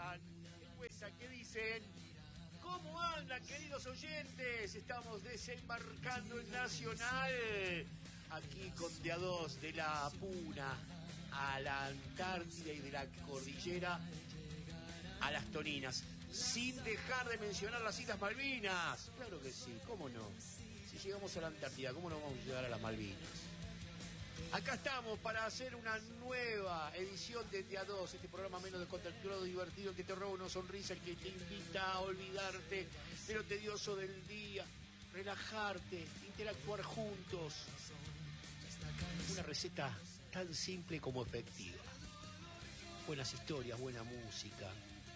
preguntan, encuesta, ¿qué dicen? ¿Cómo andan, queridos oyentes? Estamos desembarcando en Nacional, aquí con de a dos, de la Puna a la Antártida y de la cordillera a las Toninas, sin dejar de mencionar las Islas Malvinas. Claro que sí, ¿cómo no? Si llegamos a la Antártida, ¿cómo no vamos a llegar a las Malvinas? Acá estamos para hacer una nueva edición de Día 2, este programa menos descontracturado, divertido, que te roba una sonrisa, que te invita a olvidarte de lo tedioso del día, relajarte, interactuar juntos. Una receta tan simple como efectiva. Buenas historias, buena música,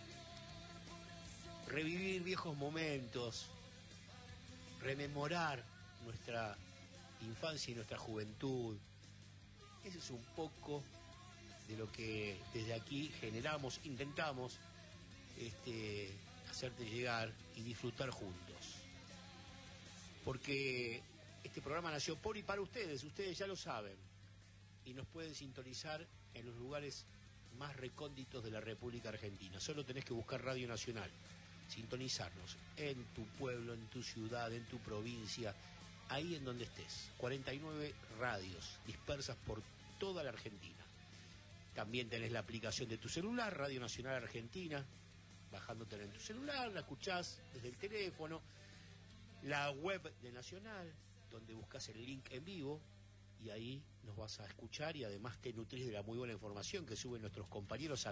revivir viejos momentos, rememorar nuestra infancia y nuestra juventud. Ese es un poco de lo que desde aquí generamos, intentamos hacerte llegar y disfrutar juntos. Porque este programa nació por y para ustedes ya lo saben. Y nos pueden sintonizar en los lugares más recónditos de la República Argentina. Solo tenés que buscar Radio Nacional, sintonizarnos en tu pueblo, en tu ciudad, en tu provincia, ahí en donde estés. 49 radios dispersas por toda la Argentina. También tenés la aplicación de tu celular, Radio Nacional Argentina, bajándotela en tu celular, la escuchás desde el teléfono. La web de Nacional, donde buscas el link en vivo, y ahí nos vas a escuchar y además te nutrís de la muy buena información que suben nuestros compañeros a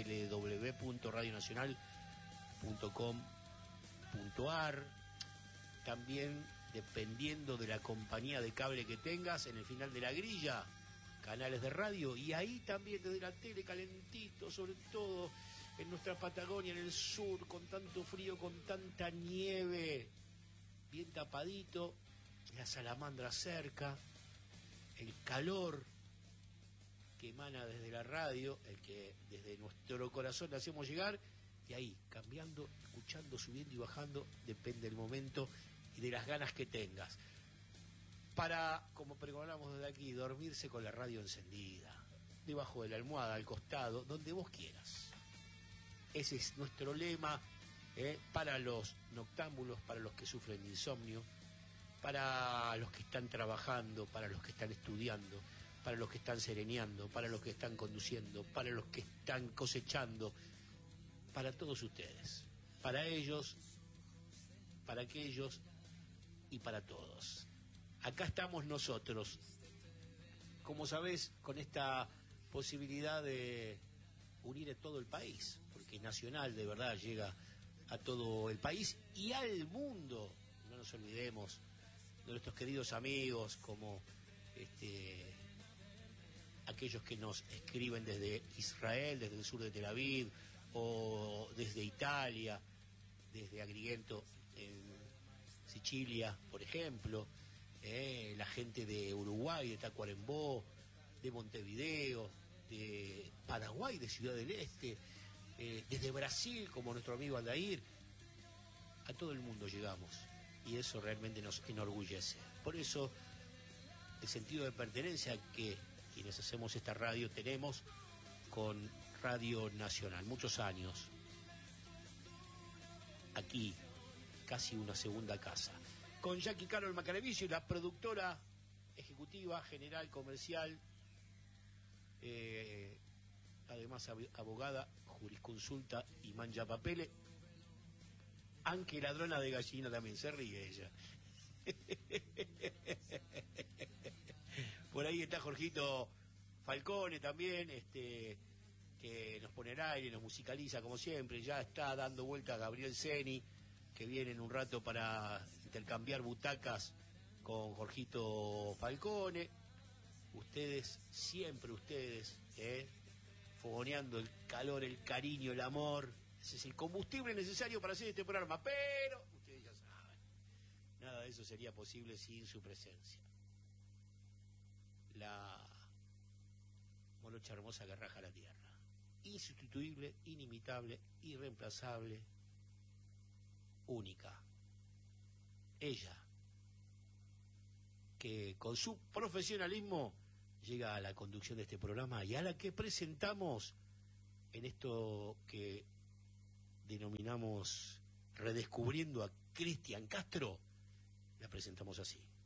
www.radionacional.com.ar. También, dependiendo de la compañía de cable que tengas, en el final de la grilla, canales de radio, y ahí también desde la tele, calentito, sobre todo en nuestra Patagonia, en el sur, con tanto frío, con tanta nieve, bien tapadito, la salamandra cerca, el calor que emana desde la radio, el que desde nuestro corazón le hacemos llegar, y ahí, cambiando, escuchando, subiendo y bajando, depende del momento y de las ganas que tengas. Para, como pregonamos desde aquí, dormirse con la radio encendida, debajo de la almohada, al costado, donde vos quieras. Ese es nuestro lema, para los noctámbulos, para los que sufren de insomnio, para los que están trabajando, para los que están estudiando, para los que están sereneando, para los que están conduciendo, para los que están cosechando, para todos ustedes, para ellos, para aquellos y para todos. Acá estamos nosotros, como sabés, con esta posibilidad de unir a todo el país, porque Nacional de verdad llega a todo el país y al mundo. No nos olvidemos de nuestros queridos amigos, como aquellos que nos escriben desde Israel, desde el sur de Tel Aviv, o desde Italia, desde Agrigento en Sicilia, por ejemplo, la gente de Uruguay, de Tacuarembó, de Montevideo, de Paraguay, de Ciudad del Este, desde Brasil, como nuestro amigo Aldair. A todo el mundo llegamos y eso realmente nos enorgullece. Por eso el sentido de pertenencia que quienes hacemos esta radio tenemos con Radio Nacional, muchos años aquí, casi una segunda casa, con Jackie Carol Macaravicio, la productora ejecutiva, general, comercial, además abogada, jurisconsulta y mancha papeles, aunque ladrona de gallina también, se ríe ella. Por ahí está Jorgito Falcone también, que nos pone el aire, nos musicaliza como siempre. Ya está dando vuelta a Gabriel Ceni, que viene en un rato para intercambiar butacas con Jorgito Falcone. Ustedes, siempre ustedes, fogoneando el calor, el cariño, el amor. Ese es el combustible necesario para hacer este programa, pero ustedes ya saben, nada de eso sería posible sin su presencia. La morocha hermosa que raja la tierra, insustituible, inimitable, irreemplazable, única. Ella, que con su profesionalismo llega a la conducción de este programa y a la que presentamos en esto que denominamos Redescubriendo a Cristian Castro, la presentamos así.